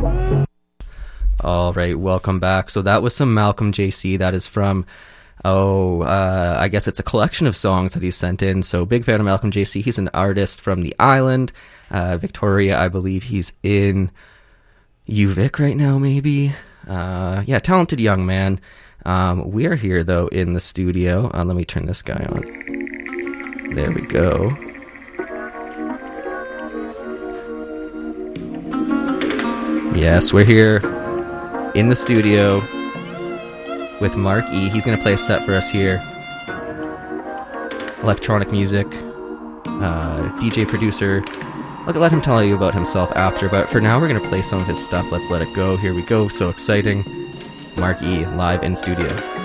All right, welcome back. So that was some Malcolm JC. That is from, I guess it's a collection of songs that he sent in. So big fan of Malcolm JC. He's an artist from the island, Victoria. I believe he's in UVic right now, maybe. Yeah, talented young man. We are here, though, in the studio. Let me turn this guy on. There we go. Yes, we're here in the studio with Mark E. He's going to play a set for us here. Electronic music, DJ producer. I'll let him tell you about himself after, but for now we're going to play some of his stuff. Let's let it go. Here we go. So exciting. Mark E. live in studio.